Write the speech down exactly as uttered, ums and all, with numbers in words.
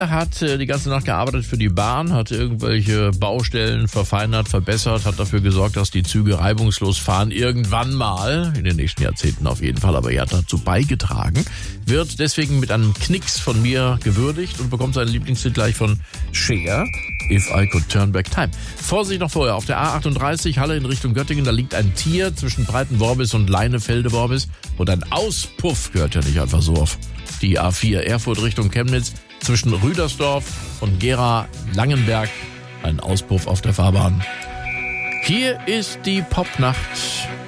hat äh, die ganze Nacht gearbeitet für die Bahn, hat irgendwelche Baustellen verfeinert, verbessert, hat dafür gesorgt, dass die Züge reibungslos fahren. Irgendwann mal, in den nächsten Jahrzehnten auf jeden Fall, aber er hat dazu beigetragen. Wird deswegen mit einem Knicks von mir gewürdigt und bekommt seinen Lieblingstitel gleich von Cher, If I Could Turn Back Time. Vorsicht noch vorher, auf der A achtunddreißig, Halle in Richtung Göttingen, da liegt ein Tier zwischen Breitenworbis und Leinefelde-Worbis und ein Auspuff gehört ja nicht einfach so auf die A vier Erfurt Richtung Chemnitz. Zwischen Rüdersdorf und Gera-Langenberg ein Auspuff auf der Fahrbahn. Hier ist die Popnacht